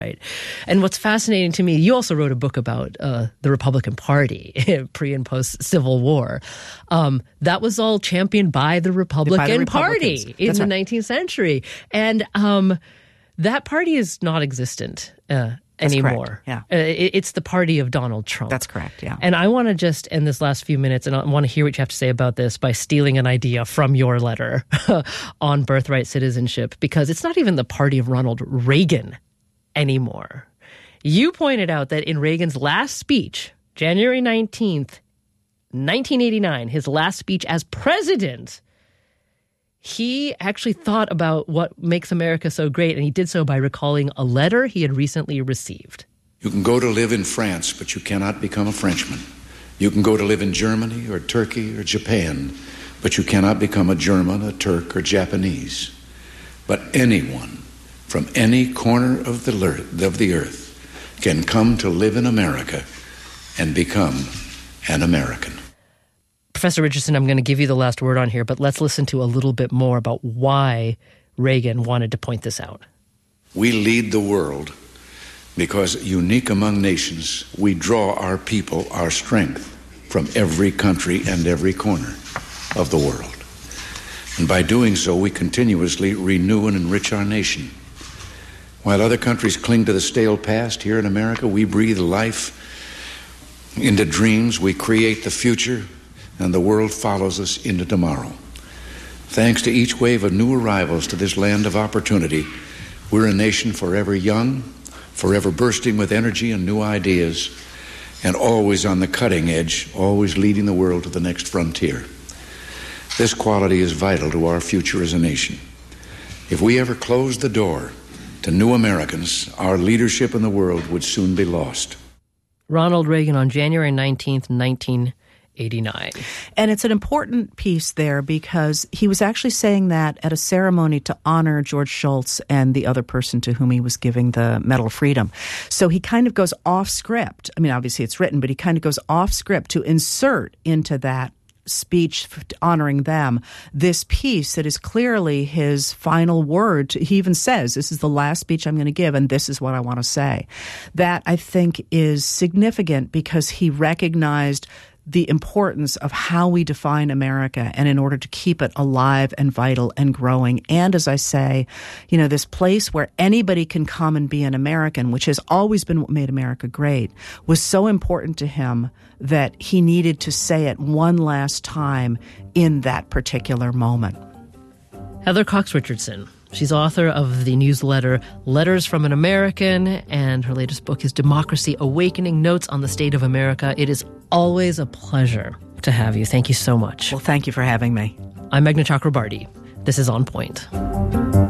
Right. And what's fascinating to me, you also wrote a book about the Republican Party pre and post Civil War. That was all championed by the Republican Party in the 19th century. And that party is not existent anymore. Yeah. It's the party of Donald Trump. That's correct, yeah. And I want to just end this last few minutes, and I want to hear what you have to say about this by stealing an idea from your letter on birthright citizenship, because it's not even the party of Ronald Reagan anymore. You pointed out that in Reagan's last speech, January 19th, 1989, his last speech as president, he actually thought about what makes America so great, and he did so by recalling a letter he had recently received. You can go to live in France, but you cannot become a Frenchman. You can go to live in Germany or Turkey or Japan, but you cannot become a German, a Turk, or Japanese. But anyone from any corner of the earth can come to live in America and become an American. Professor Richardson, I'm going to give you the last word on here, but let's listen to a little bit more about why Reagan wanted to point this out. We lead the world because, unique among nations, we draw our people, our strength, from every country and every corner of the world. And by doing so, we continuously renew and enrich our nation. While other countries cling to the stale past, here in America, we breathe life into dreams, we create the future, and the world follows us into tomorrow. Thanks to each wave of new arrivals to this land of opportunity, we're a nation forever young, forever bursting with energy and new ideas, and always on the cutting edge, always leading the world to the next frontier. This quality is vital to our future as a nation. If we ever close the door to new Americans, our leadership in the world would soon be lost. Ronald Reagan on January 19th, 1989. And it's an important piece there because he was actually saying that at a ceremony to honor George Shultz and the other person to whom he was giving the Medal of Freedom. So he kind of goes off script. I mean, obviously it's written, but he kind of goes off script to insert into that speech honoring them this piece that is clearly his final word. He even says, this is the last speech I'm going to give, and this is what I want to say. That, I think, is significant because he recognized the importance of how we define America, and in order to keep it alive and vital and growing. And as I say, you know, this place where anybody can come and be an American, which has always been what made America great, was so important to him that he needed to say it one last time in that particular moment. Heather Cox Richardson. She's author of the newsletter Letters from an American, and her latest book is Democracy: Awakening Notes on the State of America. It is always a pleasure to have you. Thank you so much. Well, thank you for having me. I'm Meghna Chakrabarty. This is On Point.